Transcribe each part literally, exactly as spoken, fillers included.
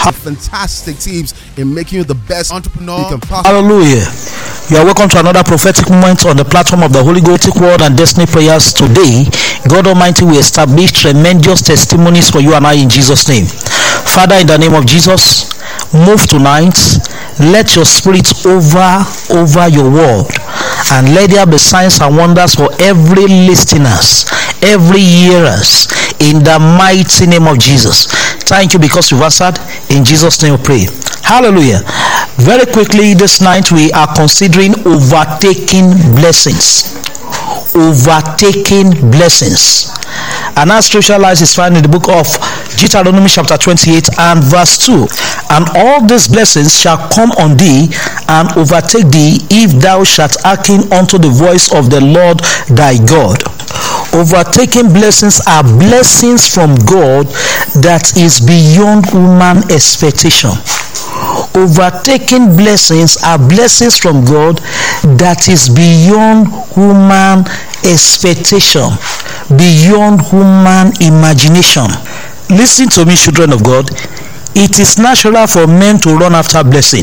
have fantastic tips in making you the best entrepreneur you can possibly. Hallelujah. You are welcome to another prophetic moment on the platform of the Holy Ghost Word and Destiny Prayers. Today, God Almighty will establish tremendous testimonies for you and I in Jesus' name. Father, in the name of Jesus, move tonight. Let your spirit over over your word, and let there be signs and wonders for every listeners, every hearers, in the mighty name of Jesus. Thank you because you've answered. In Jesus' name we pray. Hallelujah. Very quickly this night we are considering overtaking blessings. Overtaking blessings. And our scripture lies is found in the book of Deuteronomy chapter twenty-eight and verse two. And all these blessings shall come on thee and overtake thee, if thou shalt hearken unto the voice of the Lord thy God. Overtaking blessings are blessings from God that is beyond human expectation. Overtaking blessings are blessings from God that is beyond human expectation, beyond human imagination. Listen to me, children of God. It is natural for men to run after blessing.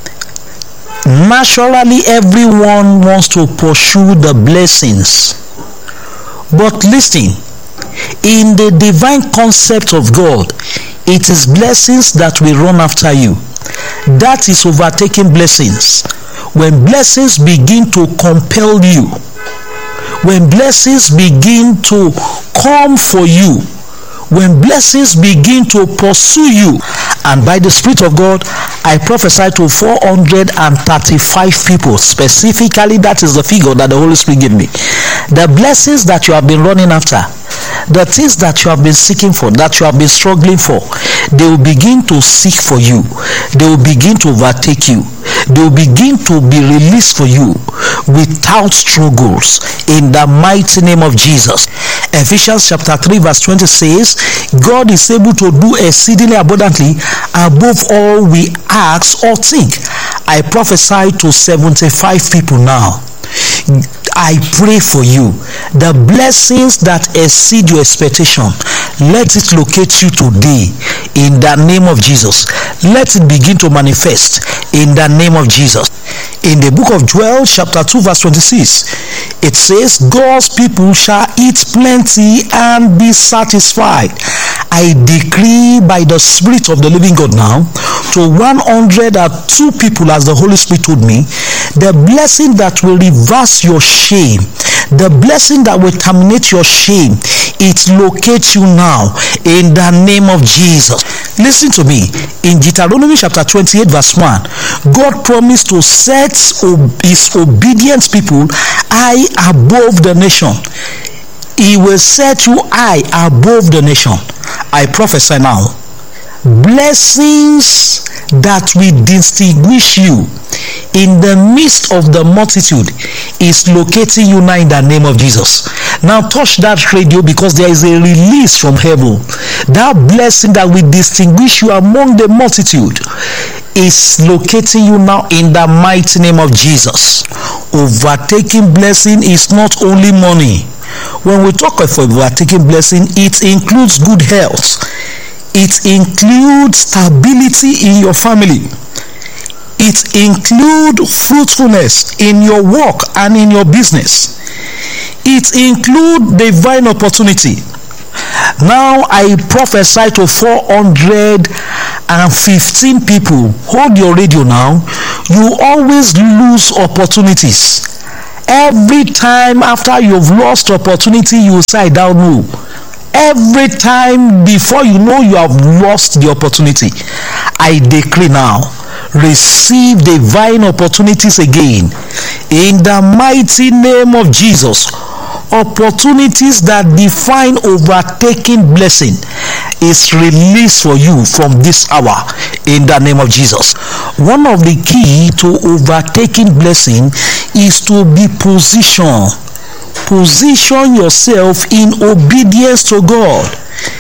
Naturally, everyone wants to pursue the blessings. But listen, in the divine concept of God, it is blessings that will run after you. That is overtaking blessings. When blessings begin to compel you, when blessings begin to come for you, when blessings begin to pursue you, and by the Spirit of God, I prophesy to four hundred thirty-five people. Specifically, that is the figure that the Holy Spirit gave me. The blessings that you have been running after, the things that you have been seeking for, that you have been struggling for, they will begin to seek for you. They will begin to overtake you. They will begin to be released for you without struggles, in the mighty name of Jesus. Ephesians chapter three verse twenty says, God is able to do exceedingly abundantly above all we ask or think. I prophesy to seventy-five people now. I pray for you. The blessings that exceed your expectation, let it locate you today in the name of Jesus. Let it begin to manifest in the name of Jesus. In the book of Joel chapter two verse twenty-six, it says, God's people shall eat plenty and be satisfied. I decree by the Spirit of the living God now to one hundred two people, as the Holy Spirit told me, the blessing that will reverse your shame, the blessing that will terminate your shame, it locates you now in the name of Jesus. Listen to me. In Deuteronomy chapter twenty-eight verse one, God promised to set his obedient people high above the nation. He will set you high above the nation. I prophesy now, blessings that will distinguish you in the midst of the multitude is locating you now in the name of Jesus. Now touch that radio, because there is a release from heaven. That blessing that will distinguish you among the multitude is locating you now in the mighty name of Jesus. Overtaking blessing is not only money. When we talk of overtaking blessing, it includes good health. It includes stability in your family. It includes fruitfulness in your work and in your business. It includes divine opportunity. Now I prophesy to four hundred fifteen people. Hold your radio now. You always lose opportunities. Every time after you've lost opportunity, you say, I don't know. Every time before you know you have lost the opportunity, I decree now, receive divine opportunities again in the mighty name of Jesus. Opportunities that define overtaking blessing is released for you from this hour in the name of Jesus. One of the key to overtaking blessing is to be positioned. Position yourself in obedience to God.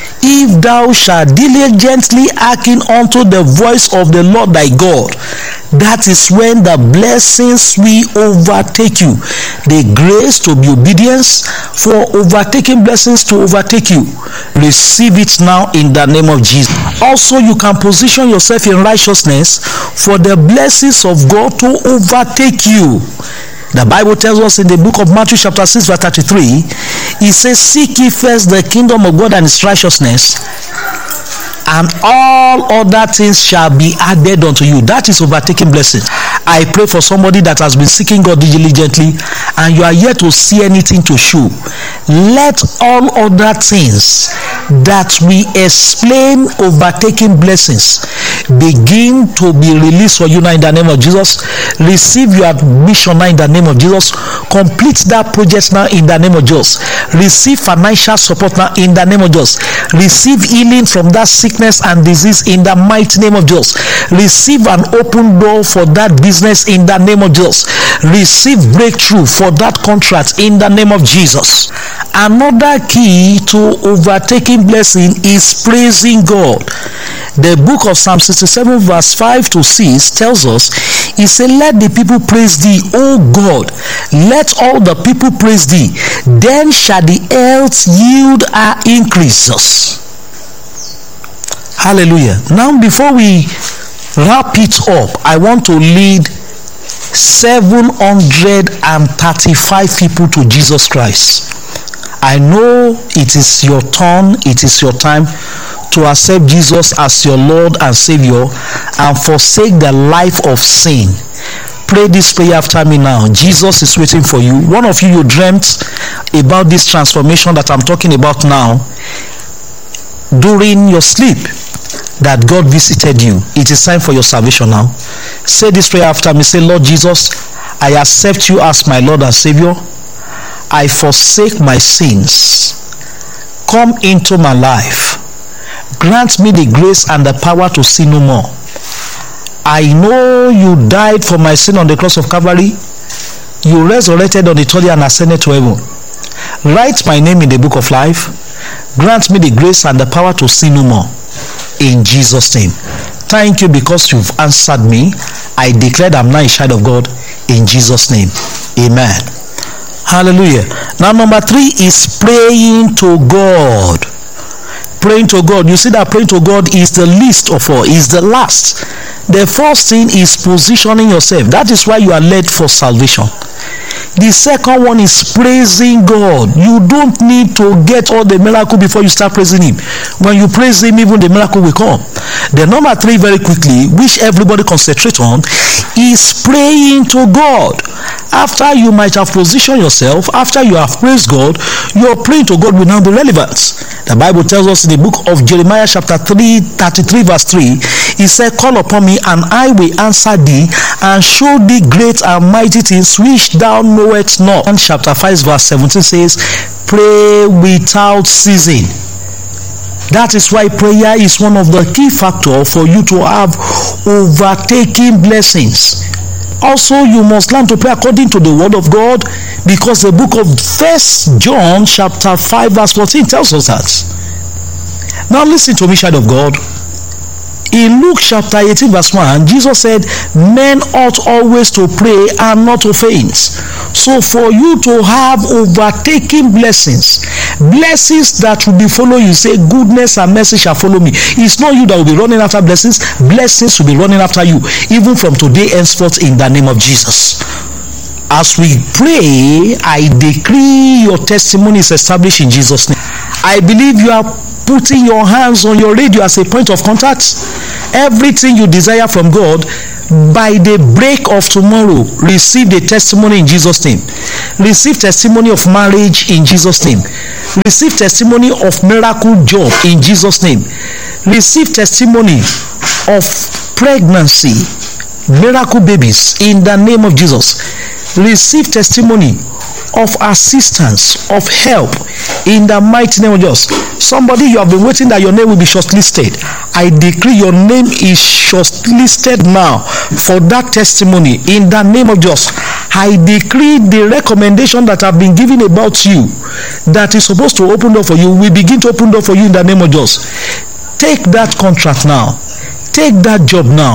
If thou shalt diligently hearken unto the voice of the Lord thy God, That is when the blessings will overtake you. The grace to be obedience for overtaking blessings to overtake you. Receive it now in the name of Jesus. Also, you can position yourself in righteousness for the blessings of God to overtake you. The Bible tells us in the book of Matthew chapter six verse thirty-three, it says, seek ye first the kingdom of God and his righteousness, and all other things shall be added unto you. That is overtaking blessing. I pray for somebody that has been seeking God diligently and you are yet to see anything to show. Let all other things that we explain overtaking blessings begin to be released for you now in the name of Jesus. Receive your admission now in the name of Jesus. Complete that project now in the name of Jesus. Receive financial support now in the name of Jesus. Receive healing from that sickness and disease in the mighty name of Jesus. Receive an open door for that business in the name of Jesus. Receive breakthrough for that contract in the name of Jesus. Another key to overtaking blessing is praising God. The book of Psalm sixty-seven verse five to six tells us, he said, let the people praise thee, O God. Let all the people praise thee. Then shall the earth yield her increases. Hallelujah. Now, before we wrap it up, I want to lead seven hundred thirty-five people to Jesus Christ. I know it is your turn, it is your time to accept Jesus as your Lord and Savior and forsake the life of sin. Pray this prayer after me now. Jesus is waiting for you. One of you, you dreamt about this transformation that I'm talking about now during your sleep, that God visited you. It is time for your salvation now. Say this prayer after me. Say, Lord Jesus, I accept you as my Lord and Savior. I forsake my sins. Come into my life. Grant me the grace and the power to sin no more. I know you died for my sin on the cross of Calvary. You resurrected on the third day and ascended to heaven. Write my name in the book of life. Grant me the grace and the power to sin no more. In Jesus' name. Thank you because you've answered me. I declare I'm now a child of God. In Jesus' name. Amen. Hallelujah. Now, number three is praying to God. Praying to God. You see that praying to God is the least of all, is the last. The first thing is positioning yourself. That is why you are led for salvation. The second one is praising God. You don't need to get all the miracle before you start praising him. When you praise him, even the miracle will come. The number three, very quickly, which everybody concentrate on, is praying to God. After you might have positioned yourself, after you have praised God, your praying to God will now be relevant. The Bible tells us in the book of Jeremiah chapter three, thirty-three verse three, he said, call upon me and I will answer thee and show thee great and mighty things which thou knowest not. And chapter five verse seventeen says, pray without ceasing. That is why prayer is one of the key factors for you to have overtaking blessings. Also, you must learn to pray according to the word of God, because the book of First John chapter five verse fourteen tells us that. Now listen to me, child of God. In Luke chapter eighteen verse one, Jesus said, men ought always to pray and not to faint. So for you to have overtaking blessings, blessings that will be follow you, say goodness and mercy shall follow me. It's not you that will be running after blessings. Blessings will be running after you, even from today henceforth, in the name of Jesus. As we pray, I decree your testimony is established in Jesus' name. I believe you are putting your hands on your radio as a point of contact. Everything you desire from God, by the break of tomorrow, receive the testimony in Jesus' name. Receive testimony of marriage in Jesus' name. Receive testimony of miracle job in Jesus' name. Receive testimony of pregnancy, miracle babies in the name of Jesus. Receive testimony of assistance, of help in the mighty name of Jesus. Somebody, you have been waiting that your name will be shortlisted. I decree your name is shortlisted now for that testimony in the name of Jesus. I decree the recommendation that have been given about you that is supposed to open door for you will begin to open door for you in the name of Jesus. Take that contract now. Take that job now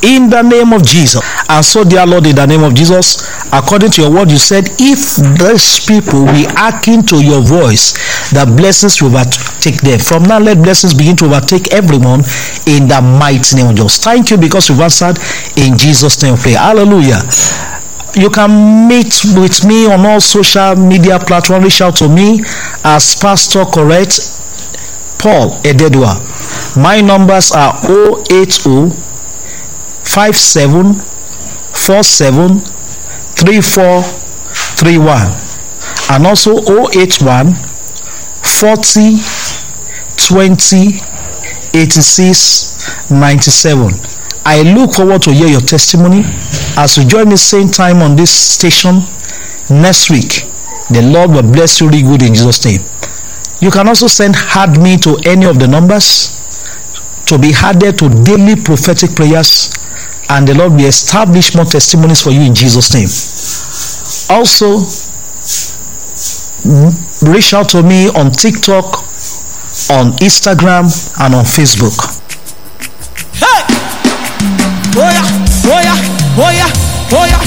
in the name of Jesus. And so, dear Lord, in the name of Jesus, according to your word, you said, if these people will hearken to your voice, the blessings will overtake them. From now, let blessings begin to overtake everyone in the mighty name of Jesus. Thank you because you've answered. In Jesus' name, pray. Hallelujah. You can meet with me on all social media platforms. Reach out to me as Pastor Correct Paul Ededua. My numbers are zero eight zero five seven four seven three four three one and also zero eight one forty twenty eighty-six ninety-seven. I look forward to hear your testimony as you join me same time on this station next week. The Lord will bless you really good in Jesus' name. You can also send add me to any of the numbers to be added to daily prophetic prayers, and the Lord will establish more testimonies for you in Jesus' name. Also, reach out to me on TikTok, on Instagram, and on Facebook. Hey! Oh yeah! Oh yeah!